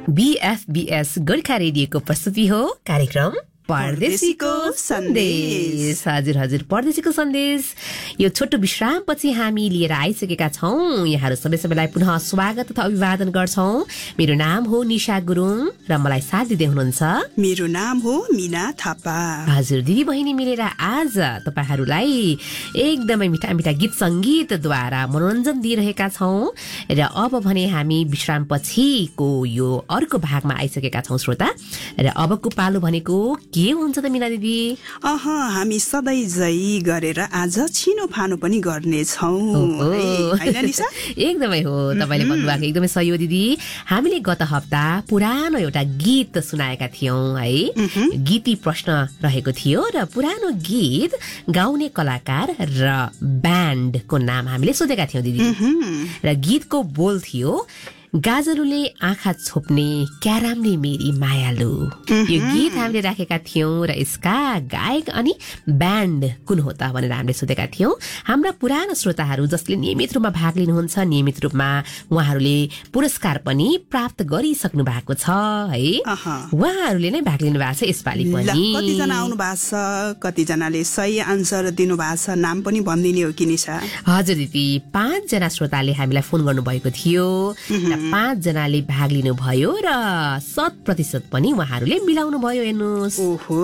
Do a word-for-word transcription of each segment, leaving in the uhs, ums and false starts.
बीएफबीएस गोर्खा रेडियोको प्रस्तुति हो कार्यक्रम परदेशीको सन्देश। हजुर हजुर परदेशीको सन्देश यो छोटो विश्रामपछि हामी लिएर आइसकेका छौं। यहाँहरू सबै सबैलाई पुनः स्वागत तथा अभिवादन गर्छौं। मेरो नाम हो निशा गुरुङ र मलाई साथ दिँदै हुनुहुन्छ मेरो नाम हो मीना थापा। हजुर दिदी बहिनी मिलेर आज तपाईहरुलाई एकदमै मिठा मिठा गीत संगीतद्वारा मनोरञ्जन दिइरहेका छौं र अब भने हामी विश्रामपछिको यो अर्को भागमा आइसकेका छौं श्रोता। र अबको पालो भनेको के हुन्छ त मीना दिदी? अह हामी सधैँ जै गरेर आज छिनो फानो पनि गर्ने छौं हैन निशा? एकदमै हो, तपाईले भन्नुभएको एकदमै सही हो दिदी। हामीले गत हप्ता पुरानो एउटा गीत सुनाएका थियौं है। गीती प्रश्न रहेको थियो र पुरानो गीत गाउने कलाकार र ब्यान्डको नाम हामीले सोधेका थियौं दिदी। र गीतको बोल थियो गाजलुले आँखा छोप्ने क्यारामले मेरी मायालु। यो गीत हामीले राखेका थियौं र यसका गायक अनि ब्यान्ड कुन हो त भनेर हामीले सोधेका थियौं। हाम्रा पुरानो श्रोताहरू जसले नियमित रूपमा भाग लिनुहुन्छ, नियमित रूपमा उहाँहरूले पुरस्कार पनि प्राप्त गरिसक्नु भएको छ है। उहाँहरूले नै भाग लिनु भएको छ यसपालि पनि। कतिजना आउनु भएको छ, कतिजनाले सही आन्सर दिनु भएको छ, नाम पनि भनिदिने हो कि निशा? हजुर दिदी, पाँच जना श्रोताले हामीलाई फोन गर्नु भएको थियो र पाँच जनाले भाग लिनु भयो र शत प्रतिशत पनि उहाँहरूले मिलाउनु भयो। हेर्नुहोस्, ओहो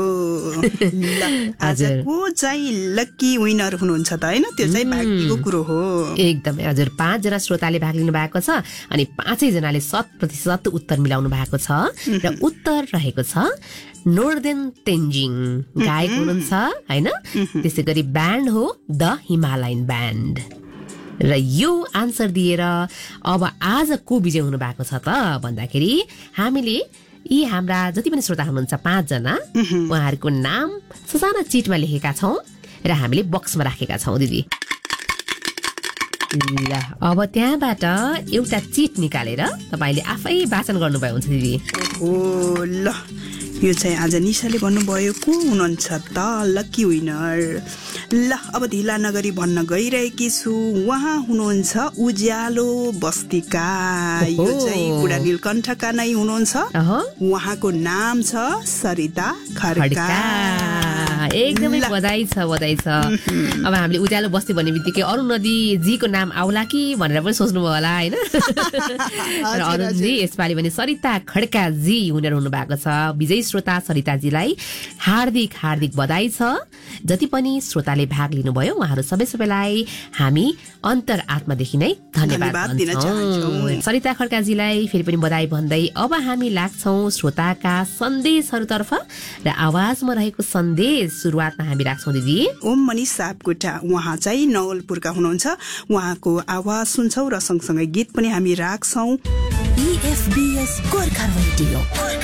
आजको चाहिँ लकी विनर हुनुहुन्छ त हैन? त्यो चाहिँ भाग्यको कुरो हो। एकदमै हजुर, पाँच जना श्रोताले भाग लिनु भएको छ अनि पाँचै जनाले शत प्रतिशत उत्तर मिलाउनु भएको छ र उत्तर रहेको छ नोर्देन तेन्जिङ गायक हुनुहुन्छ हैन। त्यसै गरी ब्यान्ड हो द हिमालयन ब्यान्ड। र यो आन्सर दिएर अब आज को विजय हुनु भएको छ त भन्दाखेरि हामीले यी हाम्रा जति पनि श्रोता हुनुहुन्छ पाँच जना उहाँहरूको नाम ससाना चिटमा लेखेका छौं र हामीले बक्समा राखेका छौं दिदी। ल अब त्यहाँबाट एउटा चिट निकालेर तपाईले आफै वाचन गर्नुभयो हुन्छ दिदी। ओ ल यो चाहिँ आज निशाले भन्नुभयो को हुनुहुन्छ त लकी विनर। ल अब ढिला नगरी भन्न गइरहेकी छु, उहाँ हुनुहुन्छ उज्यालो बस्तीका। यो चाहिँ बुढा नीलकण्ठका नै हुनुहुन्छ। उहाँको नाम छ सरिता खड्का। एकदमै बधाई छ बधाई छ। अब हामीले उज्यालो बस्ती भन्ने बित्तिकै अरुण नदी जीको नाम आउला कि भनेर पनि सोच्नुभयो होला हैन? र अरुणजी यसपालि भने सरिता खड्का जी हुनेर हुनु भएको छ। विजयी श्रोता सरिताजीलाई हार्दिक हार्दिक बधाई छ। जति पनि श्रोताले भाग लिनुभयो उहाँहरू सबै सबैलाई हामी अन्तर आत्मादेखि नै धन्यवाद दिन चाहन्छौं। सरिता खड्काजीलाई फेरि पनि बधाई भन्दै अब हामी लाग्छौं श्रोताका सन्देशहरूतर्फ र आवाजमा रहेको सन्देश सुरुवातमा हामी राख्छौं दिदी। ओम मनिष सापकोटा उहाँ चाहिँ नवलपुरका हुनुहुन्छ। उहाँको आवाज सुन्छौं र सँगसँगै गीत पनि हामी राख्छौं। बीएफबीएस गोर्खा रेडियो।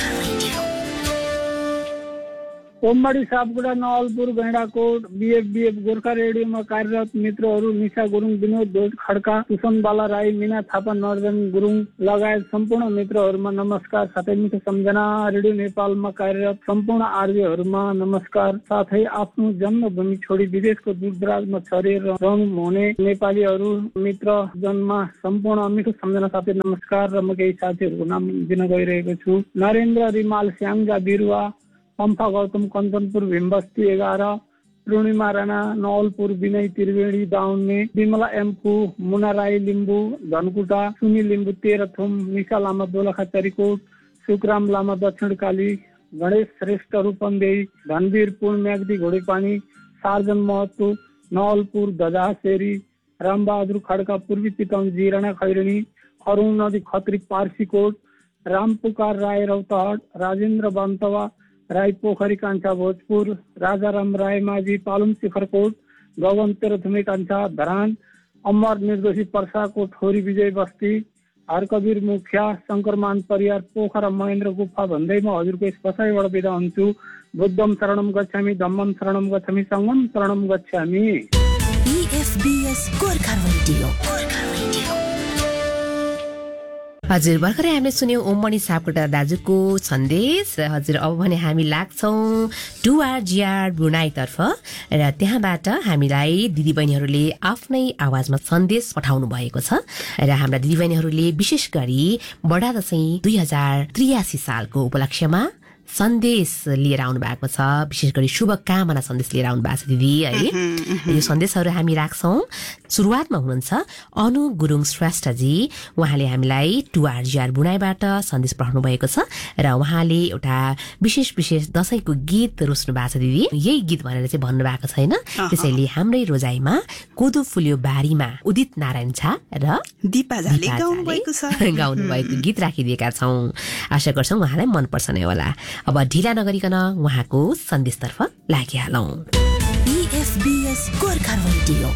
ओमबाडी सापकोटा नवलपुर गैंडाकोट बीएफबीएफ गोर्खा रेडियोमा कार्यरत मित्रहरू निशा गुरुङ, विनोद ध्वज खड्का, सुसन बाला राई, मीना थापा, नर्जन गुरुङ लगायत सम्पूर्ण मित्रहरूमा नमस्कार। साथै मिठो सम्झना रेडियो नेपालमा कार्यरत सम्पूर्ण आरजेहरूमा नमस्कार। साथै आफ्नो जन्मभूमि छोडी विदेशको दूरदराजमा छरेर रहनु हुने नेपालीहरू मित्र जनमा सम्पूर्ण मिठो सम्झना साथै नमस्कार। र म केही साथीहरूको नाम दिन गइरहेको छु। नरेन्द्र रिमाल, श्यामजा बिरुवा, पम्फा गौतम, कञ्चनपुर भीमबस्ती एघार, पूर्णिमा राणा नवलपुर, विनय त्रिवेणी दाउन्ने, विमला एम्पू, मुना राई लिम्बू धनकुटा, सुनिल लिम्बू तेह्रथुम, निशा लामा दोलखा चरीकोट, सुखराम लामा दक्षिण काली, गणेश श्रेष्ठ रूपन्देही, धनवीर पुण म्याग्दी घोडेपानी, सार्जन महतो नवलपुर दजासेरी, रामबहादुर खड्का पूर्वी चितवन जिराना खैरनी, अरुण नदी खत्री पार्सीकोट, रामपुकार राय रौतहट, राजेन्द्र बन्तवा राई पोखरी कान्छा भोजपुर, राजाराम राय माझी पालुङ शिखरकोट, गगन तेह्रथुमे कान्छा धरान, अमर निर्दोषी पर्साको ठोरी विजय बस्ती, हरकबीर मुखिया, शङ्करमान परियार पोखरा महेन्द्र गुफा भन्दै म हजुरको यस बसाइबाट बिदा हुन्छु। बुद्धम शरणम गच्छामि, धम्मम शरणम गच्छामि, सङ्गम शरणम गच्छामि। बीएफबीएस गोर्खा रेडियो। हजुर भर्खरै हामीले सुन्यौं ओममणि सापकोटा दाजुको सन्देश। हजुर अब भने हामी लाग्छौं टुआरजिआर ब्रुनाईतर्फ र त्यहाँबाट हामीलाई दिदीबहिनीहरूले आफ्नै आवाजमा सन्देश पठाउनु भएको छ र हाम्रा दिदीबहिनीहरूले विशेष गरी बडा दशैं दुई हजार त्रियासी सालको उपलक्ष्यमा सन्देश लिएर आउनु भएको छ, विशेष गरी शुभकामना सन्देश लिएर आउनु भएको छ दिदी है। यो सन्देशहरू हामी राख्छौं। सुरुवातमा हुनुहुन्छ अनु गुरुङ श्रेष्ठजी, उहाँले हामीलाई टुआरजिआर बुनाईबाट सन्देश पठाउनु भएको छ र उहाँले एउटा विशेष विशेष दशैंको गीत रोज्नु भएको छ दिदी। यही गीत भनेर चाहिँ भन्नु भएको छैन, त्यसैले हाम्रै रोजाइमा कोदो फुल्यो बारीमा उदित नारायण झा र दिपा झाले गाउनु भएको छ गाउनु भएको गीत राखिदिएका छौं। आशा गर्छौं उहाँलाई मनपर्छ नै होला। अब ढिला नगरिकन उहाँको सन्देशतर्फ लागिहालौं। बीएफबीएस गोर्खा रेडियो।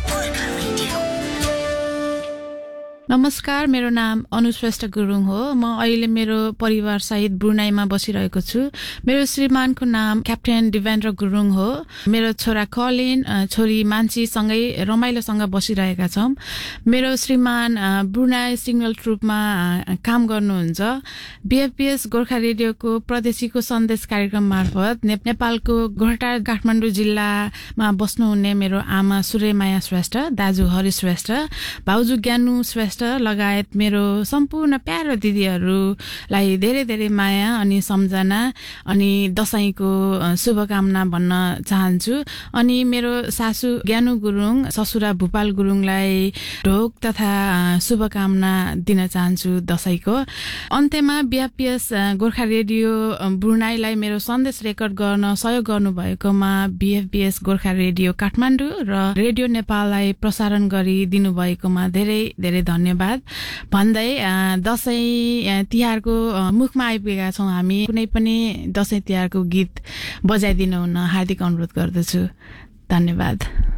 नमस्कार, मेरो नाम अनुश्रेष्ठ गुरुङ हो। म अहिले मेरो परिवार सहित ब्रुनाईमा बसिरहेको छु। मेरो श्रीमानको नाम क्याप्टेन देवेन्द्र गुरुङ हो। मेरो छोरा कलिन, छोरी मान्छीसँगै रमाइलोसँग बसिरहेका छौं। मेरो श्रीमान ब्रुनाई सिग्नल ट्रुपमा काम गर्नुहुन्छ। बीएफबीएस गोर्खा रेडियोको प्रदेशीको सन्देश कार्यक्रम मार्फत नेपालको गोरटार काठमाडौँ जिल्लामा बस्नुहुने मेरो आमा सूर्यमाया श्रेष्ठ, दाजु हरि श्रेष्ठ, भाउजू ज्ञानु श्रेष्ठ लगायत मेरो सम्पूर्ण प्यारो दिदीहरूलाई धेरै धेरै माया अनि सम्झना अनि दशैंको शुभकामना भन्न चाहन्छु। अनि मेरो सासू ज्ञानु गुरुङ, ससुरा भूपाल गुरुङलाई ढोक तथा शुभकामना दिन चाहन्छु दशैंको। अन्त्यमा बीएफबीएस गोर्खा रेडियो ब्रुनाईलाई मेरो सन्देश रेकर्ड गर्न सहयोग गर्नुभएकोमा बीएफबीएस गोर्खा रेडियो काठमाडौँ र रेडियो नेपाललाई प्रसारण गरी दिनुभएकोमा धेरै धेरै धन्यवाद भन्दै दशैं तिहारको मुखमा आइपुगेका छौं। हामी कुनै पनि दशैं तिहारको गीत बजाइदिनु हुन हार्दिक अनुरोध गर्दछु। धन्यवाद।